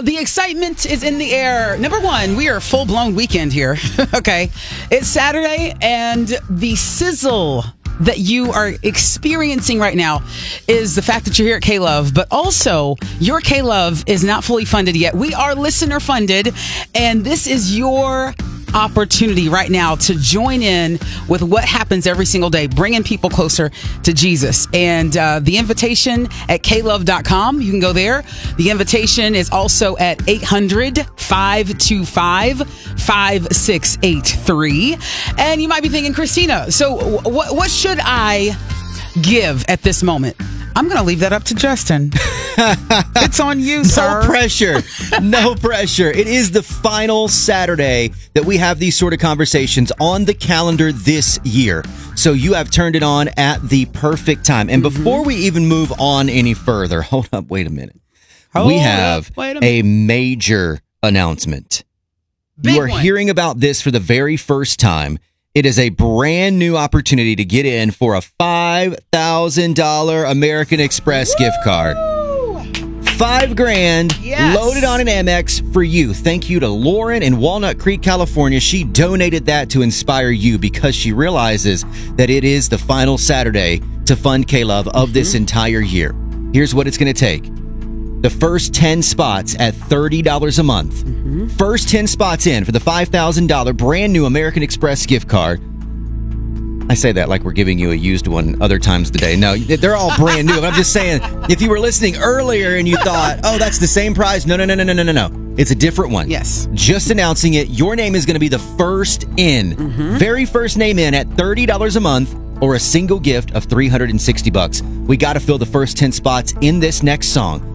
The excitement is in the air. Number one, we are full-blown weekend here. Okay. It's Saturday, and the sizzle that you are experiencing right now is the fact that you're here at K-Love, but also your K-Love is not fully funded yet. We are listener funded, and this is your opportunity right now to join in with what happens every single day, bringing people closer to Jesus. And the invitation at klove.com, you can go there. The invitation is also at 800-525-5683. And you might be thinking, Christina, so what should I give at this moment? I'm going to leave that up to Justin. It's on you, sir. No pressure. No pressure. It is the final Saturday that we have these sort of conversations on the calendar this year. So you have turned it on at the perfect time. And before we even move on any further, hold up, wait a minute. We have a major announcement. You are hearing about this for the very first time. It is a brand new opportunity to get in for a $5,000 American Express gift card. $5,000 loaded on an Amex for you. Thank you to Lauren in Walnut Creek, California. She donated that to inspire you because she realizes that it is the final Saturday to fund K-Love of this entire year. Here's what it's going to take. The first 10 spots at $30 a month. First 10 spots in for the $5,000 brand new American Express gift card. I say that like we're giving you a used one other times today. No, they're all brand new. But I'm just saying, if you were listening earlier and you thought, oh, that's the same price. No. It's a different one. Yes. Just announcing it. Your name is going to be the first in. Very first name in at $30 a month or a single gift of $360. We got to fill the first 10 spots in this next song.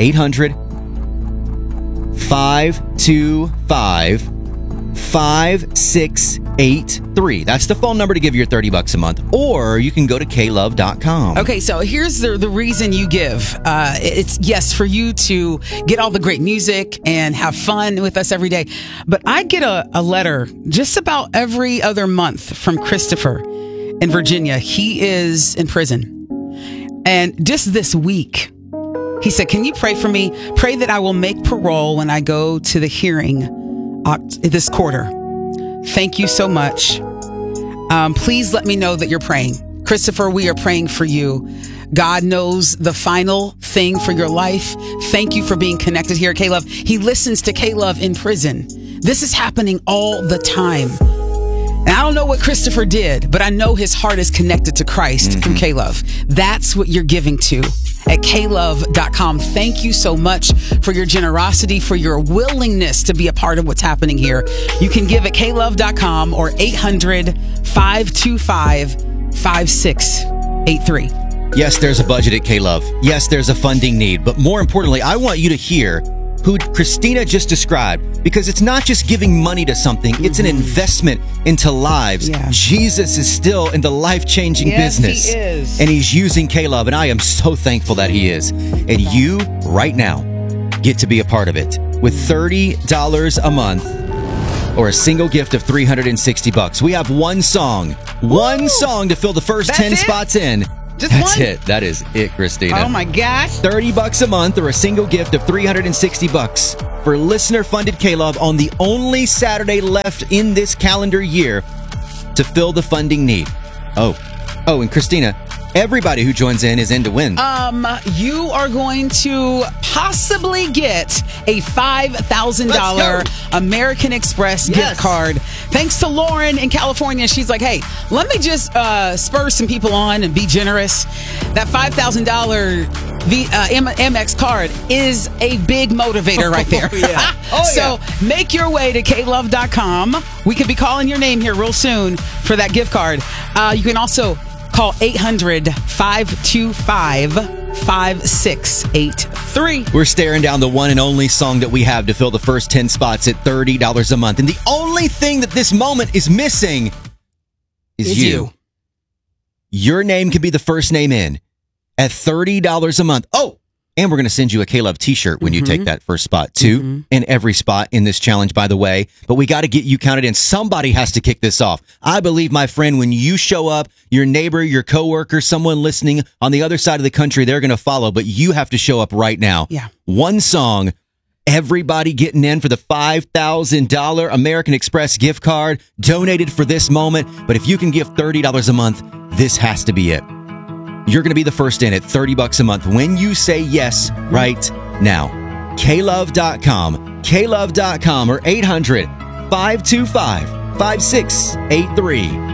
800-525-5683. That's the phone number to give your $30 a month. Or you can go to klove.com. Okay, so here's the reason you give. It's, yes, for you to get all the great music and have fun with us every day. But I get a letter just about every other month from Christopher in Virginia. He is in prison. And just this week, he said, can you pray for me? Pray that I will make parole when I go to the hearing this quarter. Thank you so much. Please let me know that you're praying. Christopher, we are praying for you. God knows the final thing for your life. Thank you for being connected here at K-Love. He listens to K-Love in prison. This is happening all the time. And I don't know what Christopher did, but I know his heart is connected to Christ through K-Love. That's what you're giving to at klove.com. Thank you so much for your generosity, for your willingness to be a part of what's happening here. You can give at klove.com or 800-525-5683. Yes, there's a budget at K-Love. Yes, there's a funding need. But more importantly, I want you to hear who Christina just described, because it's not just giving money to something, it's an investment into lives. Yeah. Jesus is still in the life-changing business. He is. And he's using K-Love, and I am so thankful that he is. And you, right now, get to be a part of it with $30 a month or a single gift of $360. We have one song to fill the first 10 spots in. That's it. That is it, Christina. Oh my gosh. $30 a month or a single gift of $360 for listener-funded K-Love on the only Saturday left in this calendar year to fill the funding need. Oh, and Christina, everybody who joins in is in to win. You are going to possibly get a $5,000 American Express gift card. Thanks to Lauren in California. She's like, hey, let me just spur some people on and be generous. That $5,000 Amex card is a big motivator right there. So make your way to klove.com. We could be calling your name here real soon for that gift card. You can also call 800-525-5683. We're staring down the one and only song that we have to fill the first 10 spots at $30 a month. And the only thing that this moment is missing is you. Your name can be the first name in at $30 a month. Oh, and we're going to send you a K-Love t-shirt when you take that first spot, too. In every spot in this challenge, by the way. But we got to get you counted in. Somebody has to kick this off. I believe, my friend, when you show up, your neighbor, your coworker, someone listening on the other side of the country, they're going to follow. But you have to show up right now. Yeah. One song, Everybody getting in for the $5,000 American Express gift card donated for this moment. But if you can give $30 a month, this has to be it. You're going to be the first in at $30 a month when you say yes right now. KLove.com, KLove.com, or 800-525-5683.